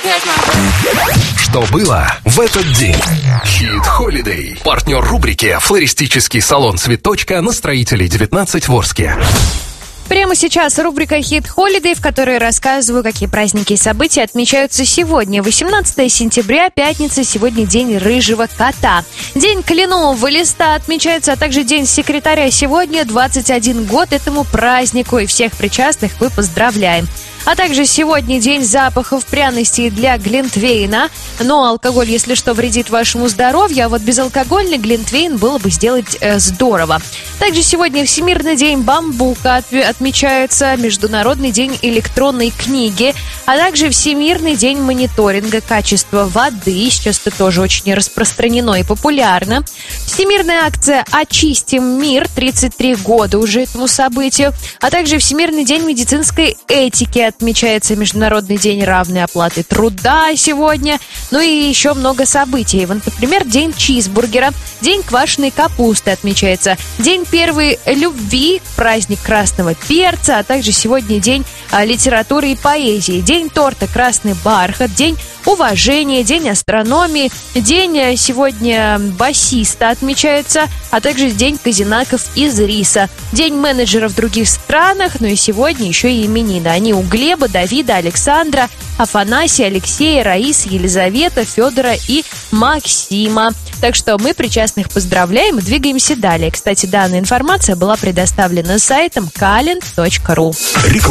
Что было в этот день? Hit Holiday. Партнер рубрики «Флористический салон Цветочка» на Строителей 19 в Орске. Прямо сейчас рубрика Hit Holiday, в которой рассказываю, какие праздники и события отмечаются сегодня. 18 сентября, пятница, сегодня день рыжего кота. День кленового листа отмечается, а также день секретаря. Сегодня 21 год этому празднику, и всех причастных мы поздравляем. А также сегодня день запахов пряностей для глинтвейна. Но алкоголь, если что, вредит вашему здоровью, а вот безалкогольный глинтвейн было бы сделать здорово. Также сегодня Всемирный день бамбука отмечается, Международный день электронной книги, а также Всемирный день мониторинга качества воды. Сейчас это тоже очень распространено и популярно. Всемирная акция «Очистим мир», 33 года уже этому событию, а также Всемирный день медицинской этики. Отмечается Международный день равной оплаты труда сегодня. Ну и еще много событий. Вот, например, день чизбургера, день квашеной капусты отмечается, день первой любви, праздник красного перца, а также сегодня день литературы и поэзии, день торта «Красный бархат», день уважения, день астрономии, день сегодня басиста отмечается, а также день казинаков из риса, день менеджеров в других странах, ну и сегодня еще и именины. Они у Глеба, Давида, Александра, Афанасия, Алексея, Раисы, Елизавета, Федора и Максима. Так что мы причастных поздравляем и двигаемся далее. Кстати, данная информация была предоставлена сайтом kalend.ru.